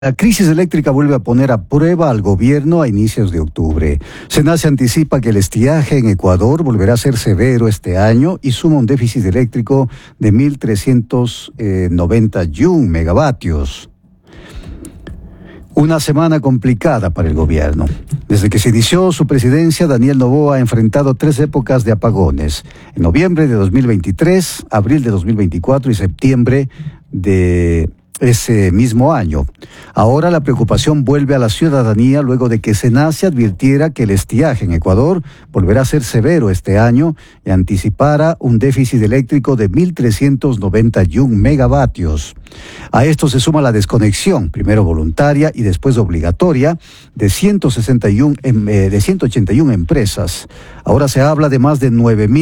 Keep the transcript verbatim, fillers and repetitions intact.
La crisis eléctrica vuelve a poner a prueba al gobierno a inicios de octubre. SENACE anticipa que el estiaje en Ecuador volverá a ser severo este año y suma un déficit eléctrico de mil trescientos noventa y uno megavatios. Una semana complicada para el gobierno. Desde que se inició su presidencia, Daniel Noboa ha enfrentado tres épocas de apagones. En noviembre de dos mil veintitrés, abril de dos mil veinticuatro y septiembre de ese mismo año. Ahora la preocupación vuelve a la ciudadanía luego de que SENACE advirtiera que el estiaje en Ecuador volverá a ser severo este año y anticipara un déficit eléctrico de mil trescientos noventa y uno megavatios. A esto se suma la desconexión, primero voluntaria y después obligatoria, de ciento sesenta y uno, de ciento ochenta y una empresas. Ahora se habla de más de nueve mil